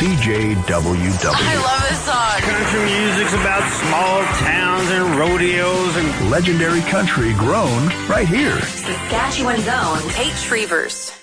CJWW. I love this song. Country music's about small towns and rodeos and legendary country grown right here. Saskatchewan's own Kate Shrevers.